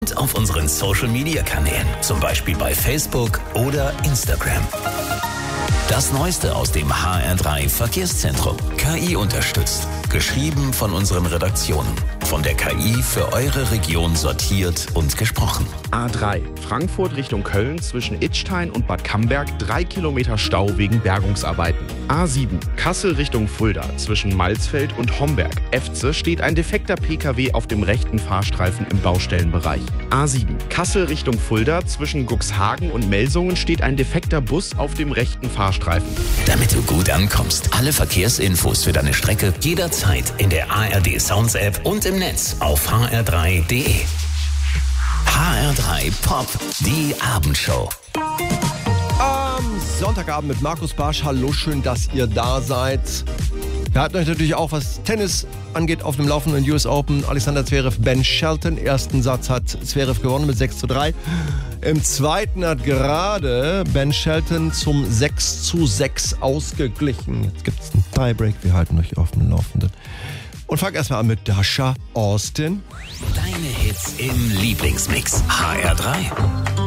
und auf unseren Social-Media-Kanälen, zum Beispiel bei Facebook oder Instagram. Das Neueste aus dem HR3 Verkehrszentrum. KI unterstützt. Geschrieben von unseren Redaktionen. Von der KI für eure Region sortiert und gesprochen. A3, Frankfurt Richtung Köln zwischen Idstein und Bad Camberg 3 Kilometer Stau wegen Bergungsarbeiten. A7, Kassel Richtung Fulda zwischen Malzfeld und Homberg. Efze steht ein defekter PKW auf dem rechten Fahrstreifen im Baustellenbereich. A7, Kassel Richtung Fulda zwischen Cuxhagen und Melsungen steht ein defekter Bus auf dem rechten Fahrstreifen. Damit du gut ankommst, alle Verkehrsinfos für deine Strecke jederzeit in der ARD Sounds App und im Netz auf hr3.de. HR3 Pop, die Abendshow. Am Sonntagabend mit Markus Barsch. Hallo, schön, dass ihr da seid. Wir halten euch natürlich auch, was Tennis angeht, auf dem laufenden US Open. Alexander Zverev, Ben Shelton. Ersten Satz hat Zverev gewonnen mit 6:3. Im zweiten hat gerade Ben Shelton zum 6:6 ausgeglichen. Jetzt gibt es einen Tiebreak. Wir halten euch auf dem Laufenden. Und fang erstmal an mit Dasha Austin. Deine Hits im Lieblingsmix. HR3.